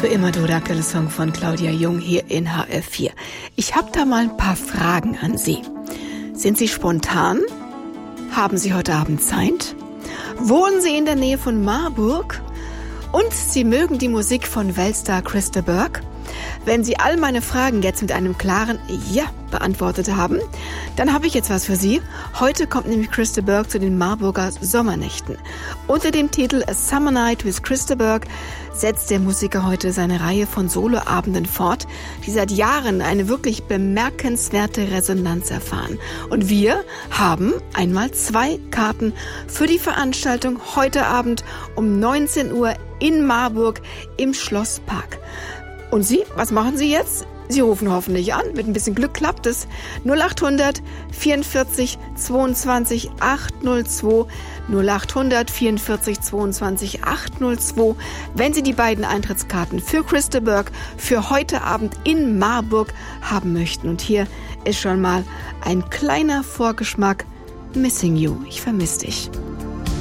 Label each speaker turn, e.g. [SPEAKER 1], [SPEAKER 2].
[SPEAKER 1] Für immer du, der aktuelle Song von Claudia Jung hier in HR4. Ich habe da mal ein paar Fragen an Sie. Sind Sie spontan? Haben Sie heute Abend Zeit? Wohnen Sie in der Nähe von Marburg? Und Sie mögen die Musik von Weltstar Chris de Burgh? Wenn Sie all meine Fragen jetzt mit einem klaren Ja beantwortet haben, dann habe ich jetzt was für Sie. Heute kommt nämlich Chris de Burgh zu den Marburger Sommernächten. Unter dem Titel A Summer Night with Chris de Burgh setzt der Musiker heute seine Reihe von Soloabenden fort, die seit Jahren eine wirklich bemerkenswerte Resonanz erfahren. Und wir haben einmal 2 Karten für die Veranstaltung heute Abend um 19 Uhr in Marburg im Schlosspark. Und Sie, was machen Sie jetzt? Sie rufen hoffentlich an. Mit ein bisschen Glück klappt es. 0800 44 22 802 0800 44 22 802. Wenn Sie die beiden Eintrittskarten für Chris de Burgh für heute Abend in Marburg haben möchten. Und hier ist schon mal ein kleiner Vorgeschmack. Missing You. Ich vermisse dich.